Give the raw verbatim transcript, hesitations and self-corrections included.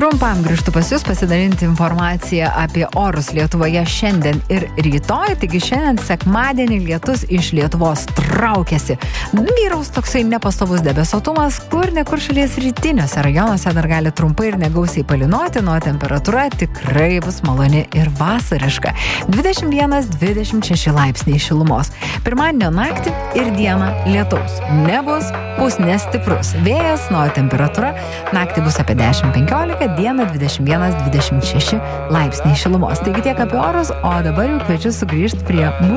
Trumpam grįžtu pas jūs pasidalinti informaciją apie orus Lietuvoje šiandien ir rytoj. Taigi šiandien sekmadienį lietus iš Lietuvos traukiasi. Vyraus toksai nepastovus debesuotumas, kur nekur šalies rytiniuose rajonuose dar gali trumpai ir negausiai palynoti, nuo temperatūra tikrai bus maloni ir vasariška. dvidešimt vienas dvidešimt šeši laipsniai šilumos. Pirmadienio naktį ir dieną lietaus nebus, pūs nestiprus vėjas, nuo temperatūra naktį bus apie dešimt penkiolika, dieną dvidešimt vienas dvidešimt šeši laipsniai šilumos. Taigi tiek apie orus, o dabar jau kviečiu sugrįžti prie mūsų